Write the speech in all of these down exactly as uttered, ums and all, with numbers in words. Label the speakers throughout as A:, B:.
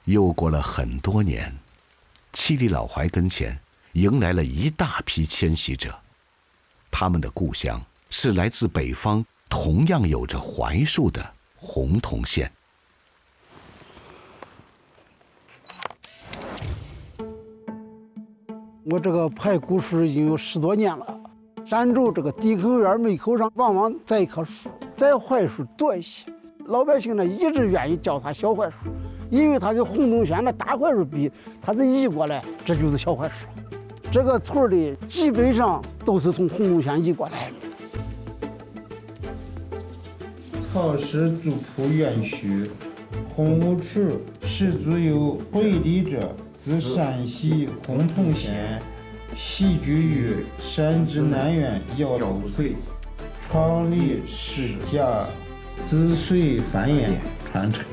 A: 又过了很多年，七里老槐跟前迎来了一大批迁徙者，他们的故乡是来自北方同样有着槐树的洪洞县。
B: 我这个排骨树已经有十多年了，山州这个地坑院门口上往往栽一棵树，栽槐树多一些。老百姓呢一直愿意叫它小槐树，因为它跟洪洞县的大槐树比，它是移过来，这就是小槐树。这个村里基本上都是从洪洞县移过来的。
C: 草氏族谱院序，洪武处始祖有会理者，自山西洪洞县，徙居于山之南苑摇头村，创立世家，子孙繁衍传承。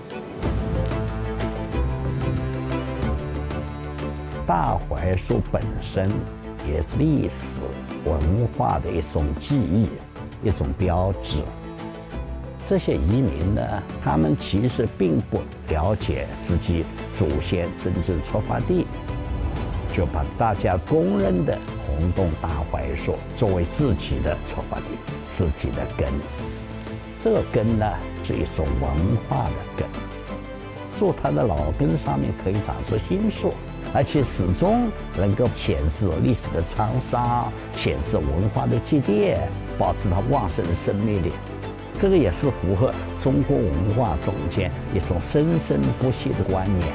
D: 大槐树本身也是历史文化的一种记忆，一种标志。这些移民呢，他们其实并不了解自己祖先真正出发地，就把大家公认的洪洞大槐树作为自己的出发地，自己的根。这个根呢，是一种文化的根，做它的老根上面可以长出新树，而且始终能够显示历史的沧桑，显示文化的积淀，保持它旺盛的生命力。这个也是符合中国文化中间一种生生不息的观念。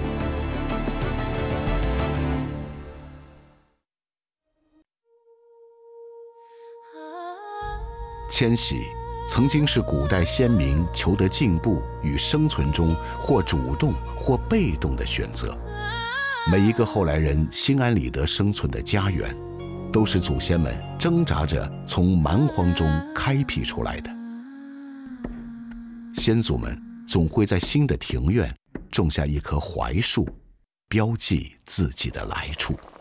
A: 迁徙曾经是古代先民求得进步与生存中或主动或被动的选择。每一个后来人心安理得生存的家园，都是祖先们挣扎着从蛮荒中开辟出来的。先祖们总会在新的庭院种下一棵槐树，标记自己的来处。